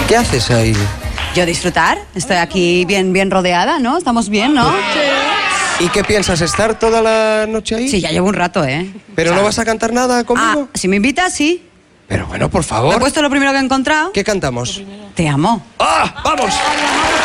¿Qué haces ahí? Yo disfrutar, estoy aquí bien rodeada, ¿no? Estamos bien, ¿no? ¿Y qué piensas, estar toda la noche ahí? Sí, ya llevo un rato, ¿eh? ¿Pero no vas a cantar nada conmigo? Si me invitas, sí. Pero bueno, por Me he favor. puesto lo primero que he encontrado. ¿Qué cantamos? Te amo. ¡Ah! ¡Vamos!